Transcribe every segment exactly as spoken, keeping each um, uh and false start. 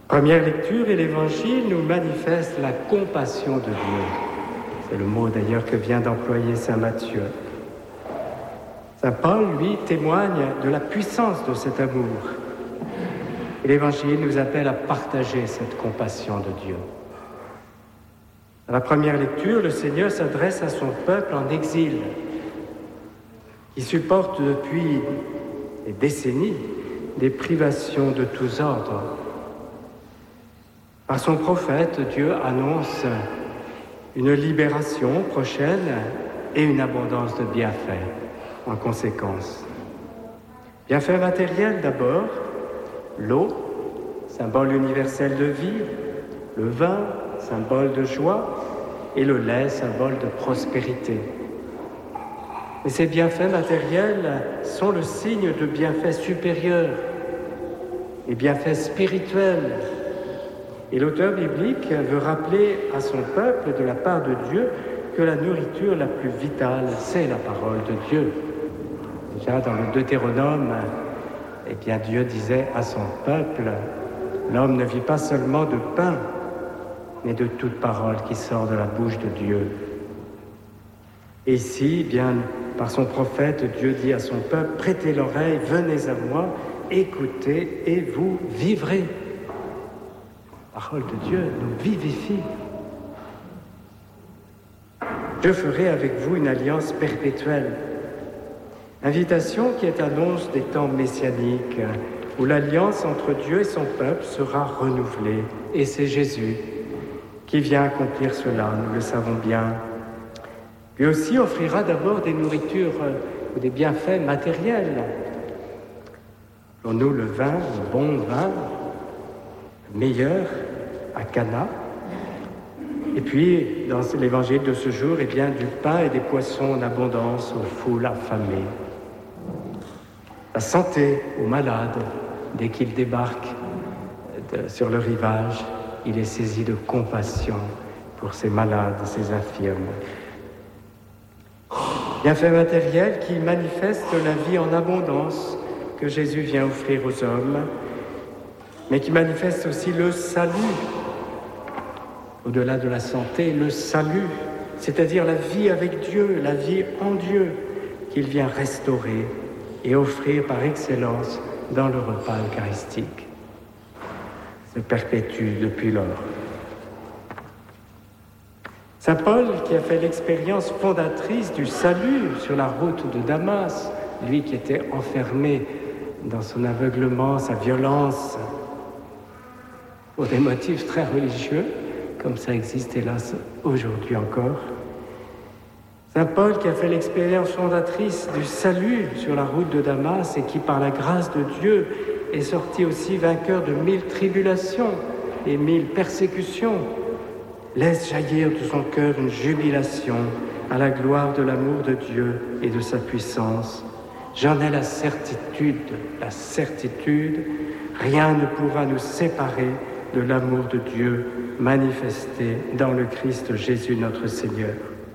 Première lecture et l'Évangile nous manifeste la compassion de Dieu. C'est le mot d'ailleurs que vient d'employer saint Matthieu. Saint Paul, lui, témoigne de la puissance de cet amour. Et l'Évangile nous appelle à partager cette compassion de Dieu. Dans la première lecture, le Seigneur s'adresse à son peuple en exil, qui supporte depuis des décennies des privations de tous ordres. Par son prophète, Dieu annonce une libération prochaine et une abondance de bienfaits en conséquence. Bienfaits matériels d'abord, l'eau, symbole universel de vie, le vin, symbole de joie, et le lait, symbole de prospérité. Mais ces bienfaits matériels sont le signe de bienfaits supérieurs et bienfaits spirituels. Et l'auteur biblique veut rappeler à son peuple, de la part de Dieu, que la nourriture la plus vitale, c'est la parole de Dieu. Déjà dans le Deutéronome, eh bien Dieu disait à son peuple, l'homme ne vit pas seulement de pain, mais de toute parole qui sort de la bouche de Dieu. Et ici, bien, par son prophète, Dieu dit à son peuple, prêtez l'oreille, venez à moi, écoutez et vous vivrez. La parole de Dieu nous vivifie. Je ferai avec vous une alliance perpétuelle. Invitation qui est annonce des temps messianiques, où l'alliance entre Dieu et son peuple sera renouvelée. Et c'est Jésus qui vient accomplir cela, nous le savons bien. Lui aussi offrira d'abord des nourritures ou des bienfaits matériels. Pour nous, le vin, le bon vin, le meilleur, à Cana. Et puis, dans l'évangile de ce jour, eh bien, du pain et des poissons en abondance aux foules affamées. La santé aux malades, dès qu'ils débarquent de, sur le rivage, il est saisi de compassion pour ces malades, ces infirmes. Bienfaits matériels qui manifestent la vie en abondance que Jésus vient offrir aux hommes, mais qui manifestent aussi le salut, au-delà de la santé, le salut, c'est-à-dire la vie avec Dieu, la vie en Dieu, qu'il vient restaurer et offrir par excellence dans le repas eucharistique. Se perpétue depuis lors. Saint Paul, qui a fait l'expérience fondatrice du salut sur la route de Damas, lui qui était enfermé dans son aveuglement, sa violence, pour des motifs très religieux, comme ça existe hélas aujourd'hui encore. Saint Paul qui a fait l'expérience fondatrice du salut sur la route de Damas et qui, par la grâce de Dieu, est sorti aussi vainqueur de mille tribulations et mille persécutions, laisse jaillir de son cœur une jubilation à la gloire de l'amour de Dieu et de sa puissance. J'en ai la certitude, la certitude, rien ne pourra nous séparer de l'amour de Dieu manifesté dans le Christ Jésus notre Seigneur.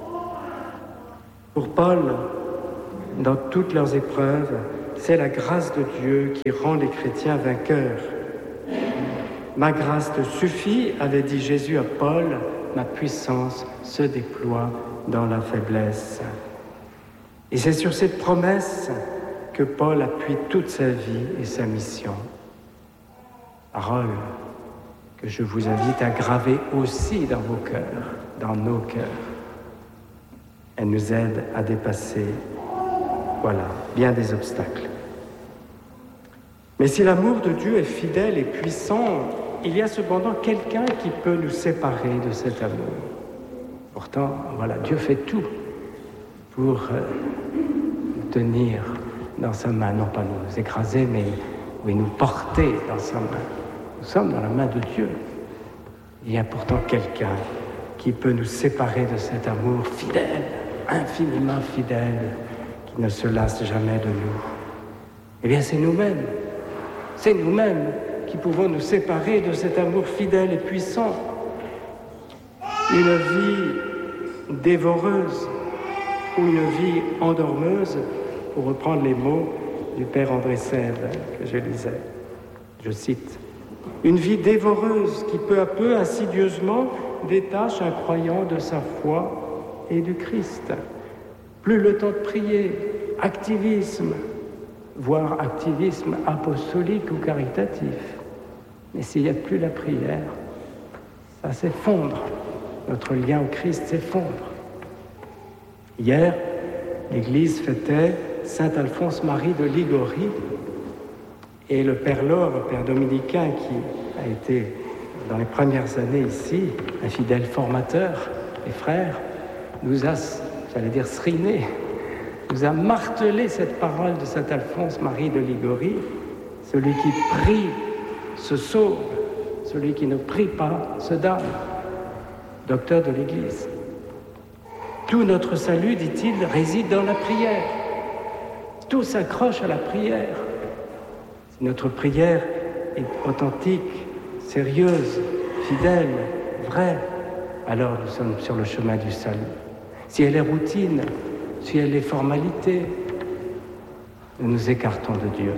Pour Paul, dans toutes leurs épreuves, c'est la grâce de Dieu qui rend les chrétiens vainqueurs. Ma grâce te suffit, avait dit Jésus à Paul, ma puissance se déploie dans la faiblesse. Et c'est sur cette promesse que Paul appuie toute sa vie et sa mission. Parole que je vous invite à graver aussi dans vos cœurs, dans nos cœurs. Elle nous aide à dépasser, voilà, bien des obstacles. Mais si l'amour de Dieu est fidèle et puissant, il y a cependant quelqu'un qui peut nous séparer de cet amour. Pourtant, voilà, Dieu fait tout pour euh, nous tenir dans sa main, non pas nous écraser, mais oui, nous porter dans sa main. Nous sommes dans la main de Dieu. Il y a pourtant quelqu'un qui peut nous séparer de cet amour fidèle, infiniment fidèle, qui ne se lasse jamais de nous. Eh bien, c'est nous-mêmes. C'est nous-mêmes qui pouvons nous séparer de cet amour fidèle et puissant. Une vie dévoreuse ou une vie endormeuse, pour reprendre les mots du père André Sèvres que je lisais. Je cite. Une vie dévoreuse qui peu à peu, insidieusement, détache un croyant de sa foi et du Christ. Plus le temps de prier, activisme, voire activisme apostolique ou caritatif. Mais s'il n'y a plus la prière, ça s'effondre. Notre lien au Christ s'effondre. Hier, l'Église fêtait saint Alphonse Marie de Liguori, et le Père Laure, le Père dominicain qui a été dans les premières années ici, un fidèle formateur des frères, nous a, j'allais dire, sriné, nous a martelé cette parole de saint Alphonse Marie de Liguori: celui qui prie se sauve, celui qui ne prie pas se damne. Docteur de l'Église. Tout notre salut, dit-il, réside dans la prière. Tout s'accroche à la prière. Si notre prière est authentique, sérieuse, fidèle, vraie, alors nous sommes sur le chemin du salut. Si elle est routine, si elle est formalité, nous nous écartons de Dieu.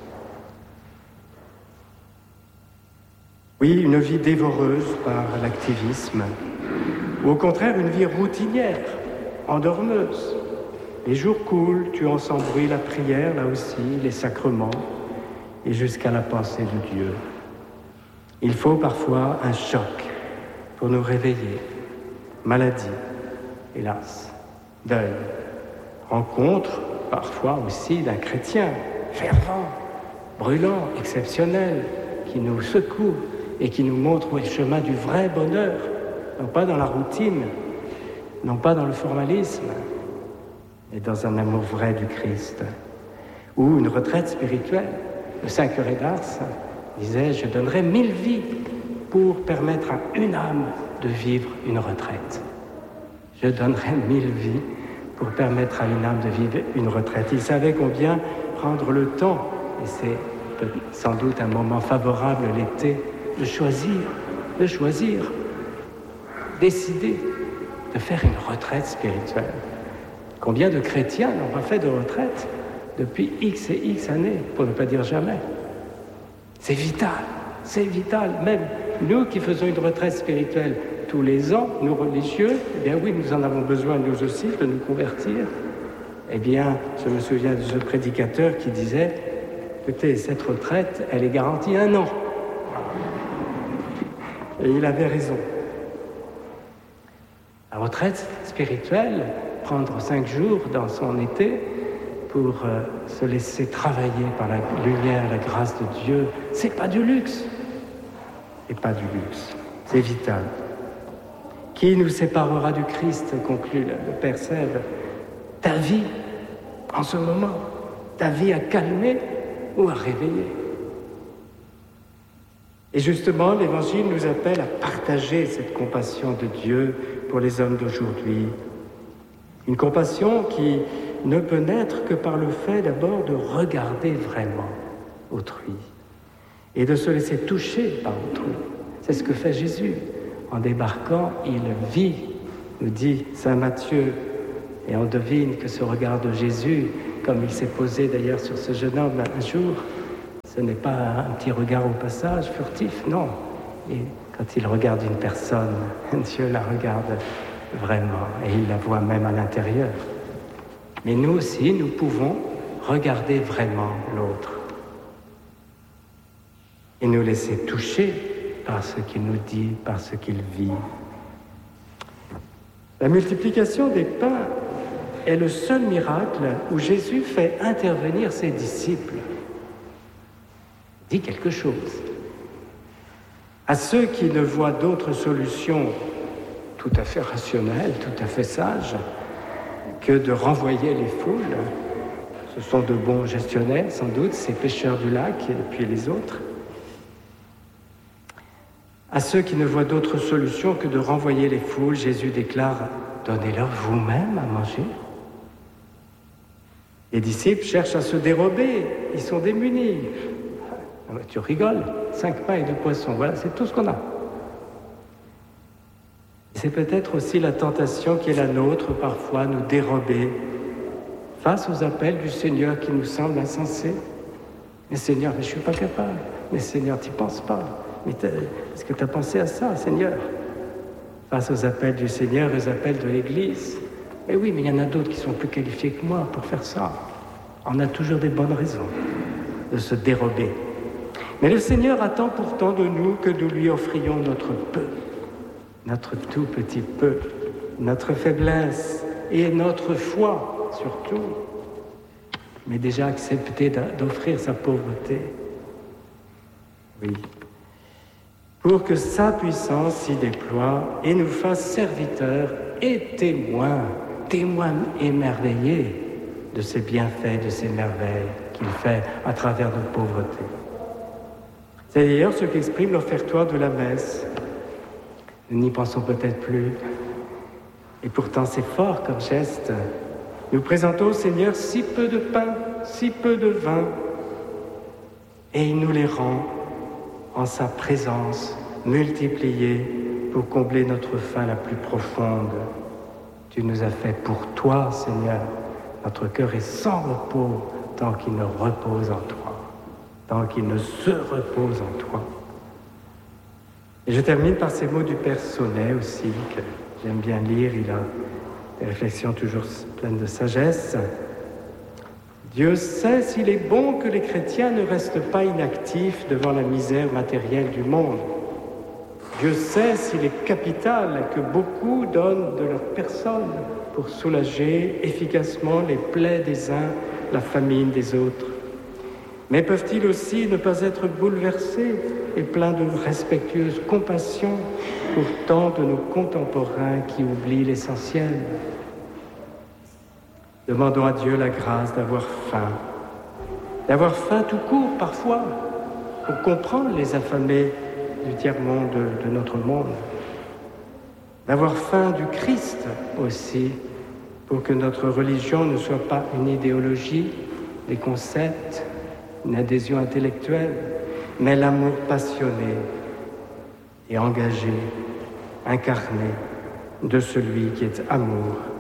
Oui, une vie dévoreuse par l'activisme, ou au contraire une vie routinière, endormeuse. Les jours coulent, tuant sans bruit la prière, là aussi, les sacrements, et jusqu'à la pensée de Dieu. Il faut parfois un choc pour nous réveiller. Maladie, hélas, deuil, rencontre parfois aussi d'un chrétien fervent, brûlant, exceptionnel, qui nous secoue et qui nous montre le chemin du vrai bonheur, non pas dans la routine, non pas dans le formalisme, mais dans un amour vrai du Christ. Ou une retraite spirituelle. Le saint curé d'Ars disait « Je donnerai mille vies pour permettre à une âme de vivre une retraite. » Je donnerai mille vies pour permettre à une âme de vivre une retraite. Il savait combien prendre le temps, et c'est sans doute un moment favorable l'été, de choisir, de choisir, décider de faire une retraite spirituelle. Combien de chrétiens n'ont pas fait de retraite depuis X et X années, pour ne pas dire jamais. C'est vital, c'est vital. Même nous qui faisons une retraite spirituelle tous les ans, nous religieux, eh bien oui, nous en avons besoin nous aussi de nous convertir. Eh bien, je me souviens de ce prédicateur qui disait « Écoutez, cette retraite, elle est garantie un an. » Et il avait raison. La retraite spirituelle, prendre cinq jours dans son été pour euh, se laisser travailler par la lumière, la grâce de Dieu, c'est pas du luxe. C'est pas du luxe, c'est vital. Qui nous séparera du Christ, conclut le, le Père Sèvres. Ta vie, en ce moment, ta vie à calmer ou à réveiller. Et justement, l'Évangile nous appelle à partager cette compassion de Dieu pour les hommes d'aujourd'hui. Une compassion qui ne peut naître que par le fait d'abord de regarder vraiment autrui et de se laisser toucher par autrui. C'est ce que fait Jésus. En débarquant, il vit, nous dit saint Matthieu, et on devine que ce regard de Jésus, comme il s'est posé d'ailleurs sur ce jeune homme un jour, ce n'est pas un petit regard au passage, furtif, non. Et quand il regarde une personne, Dieu la regarde vraiment, et il la voit même à l'intérieur. Mais nous aussi, nous pouvons regarder vraiment l'autre et nous laisser toucher par ce qu'il nous dit, par ce qu'il vit. La multiplication des pains est le seul miracle où Jésus fait intervenir ses disciples. Dit quelque chose. À ceux qui ne voient d'autre solution tout à fait rationnelle, tout à fait sage, que de renvoyer les foules, ce sont de bons gestionnaires, sans doute, ces pêcheurs du lac et puis les autres. À ceux qui ne voient d'autre solution que de renvoyer les foules, Jésus déclare « Donnez-leur vous-même à manger ». Les disciples cherchent à se dérober, ils sont démunis. Ah, tu rigoles, cinq pains et deux poissons, voilà, c'est tout ce qu'on a. C'est peut-être aussi la tentation qui est la nôtre, parfois, nous dérober face aux appels du Seigneur qui nous semblent insensés. Mais Seigneur, mais je ne suis pas capable. Mais Seigneur, tu n'y penses pas. Mais est-ce que tu as pensé à ça, Seigneur? Face aux appels du Seigneur, aux appels de l'Église. Mais oui, mais il y en a d'autres qui sont plus qualifiés que moi pour faire ça. On a toujours des bonnes raisons de se dérober. Mais le Seigneur attend pourtant de nous que nous lui offrions notre peu, notre tout petit peu, notre faiblesse et notre foi surtout. Mais déjà accepter d'offrir sa pauvreté. Oui. Pour que sa puissance s'y déploie et nous fasse serviteurs et témoins, témoins émerveillés de ses bienfaits, de ses merveilles qu'il fait à travers nos pauvretés. C'est d'ailleurs ce qu'exprime l'offertoire de la messe. Nous n'y pensons peut-être plus, et pourtant c'est fort comme geste. Nous présentons au Seigneur si peu de pain, si peu de vin, et il nous les rend en sa présence multipliée pour combler notre faim la plus profonde. Tu nous as fait pour toi, Seigneur. Notre cœur est sans repos tant qu'il ne repose en toi, tant qu'il ne se repose en toi. Et je termine par ces mots du Père Sonnet aussi, que j'aime bien lire. Il a des réflexions toujours pleines de sagesse. Dieu sait s'il est bon que les chrétiens ne restent pas inactifs devant la misère matérielle du monde. Dieu sait s'il est capital que beaucoup donnent de leur personne pour soulager efficacement les plaies des uns, la famine des autres. Mais peuvent-ils aussi ne pas être bouleversés et pleins de respectueuse compassion pour tant de nos contemporains qui oublient l'essentiel? Demandons à Dieu la grâce d'avoir faim, d'avoir faim tout court parfois, pour comprendre les affamés du tiers-monde de, de notre monde, d'avoir faim du Christ aussi, pour que notre religion ne soit pas une idéologie, des concepts, une adhésion intellectuelle, mais l'amour passionné et engagé, incarné de celui qui est amour